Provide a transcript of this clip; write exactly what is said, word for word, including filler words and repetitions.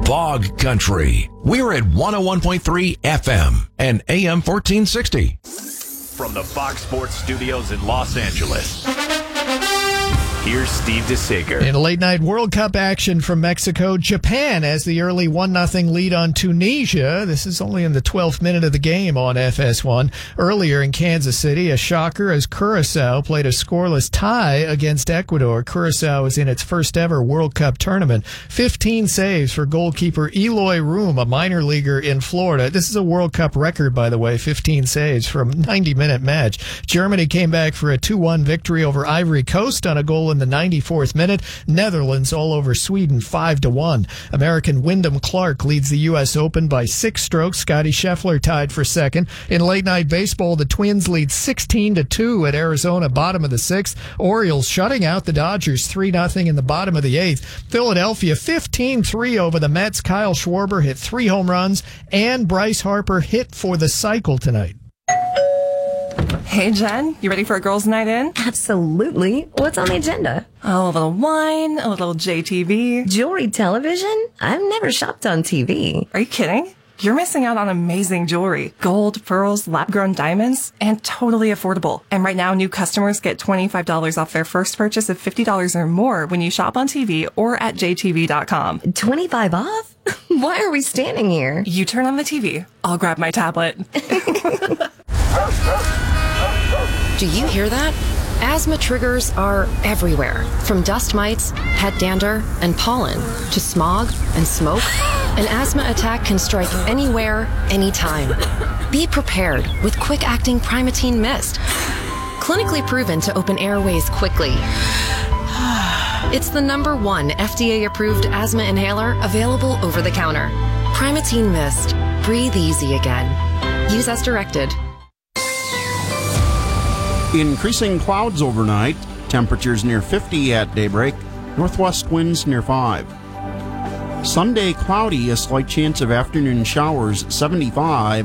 Bog Country. We're at one oh one point three F M and A M fourteen sixty. From the Fox Sports Studios in Los Angeles, here's Steve DeSager. In late night World Cup action from Mexico, Japan has the early one nothing lead on Tunisia. This is only in the twelfth minute of the game on F S one. Earlier in Kansas City, a shocker as Curaçao played a scoreless tie against Ecuador. Curaçao is in its first ever World Cup tournament. fifteen saves for goalkeeper Eloy Room, a minor leaguer in Florida. This is a World Cup record, by the way, fifteen saves from a ninety minute match. Germany came back for a two one victory over Ivory Coast on a goal in the ninety-fourth minute. Netherlands all over Sweden five to one. American Wyndham Clark leads the U S Open by six strokes. Scotty Scheffler tied for second. In late night baseball, the Twins lead sixteen to two at Arizona, bottom of the sixth. Orioles shutting out the Dodgers three nothing in the bottom of the eighth. Philadelphia fifteen three over the Mets. Kyle Schwarber hit three home runs, and Bryce Harper hit for the cycle tonight. Hey, Jen, you ready for a girls' night in? Absolutely. What's on the agenda? Oh, a little wine, a little J T V. Jewelry television? I've never shopped on T V. Are you kidding? You're missing out on amazing jewelry. Gold, pearls, lab-grown diamonds, and totally affordable. And right now, new customers get twenty-five dollars off their first purchase of fifty dollars or more when you shop on T V or at J T V dot com. twenty-five off? Why are we standing here? You turn on the T V. I'll grab my tablet. Do you hear that? Asthma triggers are everywhere, from dust mites, head dander, and pollen, to smog and smoke. An asthma attack can strike anywhere, anytime. Be prepared with quick-acting Primatene Mist. Clinically proven to open airways quickly. It's the number one F D A-approved asthma inhaler available over the counter. Primatene Mist. Breathe easy again. Use as directed. Increasing clouds overnight, temperatures near fifty at daybreak, northwest winds near five. Sunday cloudy, a slight chance of afternoon showers, seventy-five.